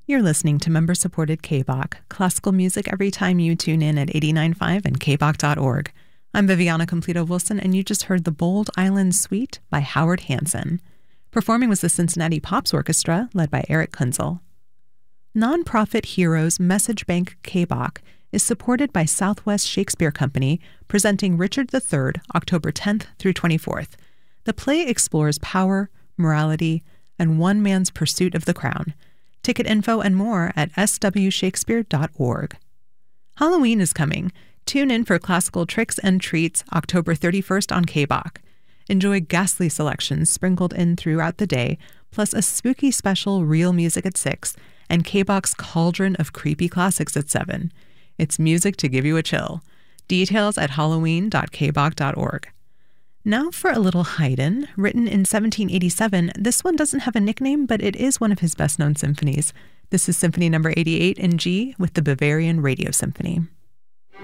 You're listening to member-supported KBOK, classical music every time you tune in at 89.5 and kbok.org. I'm Viviana Completo-Wilson, and you just heard the Bold Island Suite by Howard Hanson. Performing was the Cincinnati Pops Orchestra, led by Eric Kunzel. Nonprofit Heroes Message Bank KBOK is supported by Southwest Shakespeare Company, presenting Richard III, October 10th through 24th. The play explores power, morality, and one man's pursuit of the crown. Ticket info and more at swshakespeare.org. Halloween is coming. Tune in for classical tricks and treats October 31st on KBOK. Enjoy ghastly selections sprinkled in throughout the day, plus a spooky special Real Music at 6 and KBOK's cauldron of creepy classics at 7. It's music to give you a chill. Details at halloween.kbok.org. Now for a little Haydn. Written in 1787, this one doesn't have a nickname, but it is one of his best-known symphonies. This is Symphony No. 88 in G with the Bavarian Radio Symphony.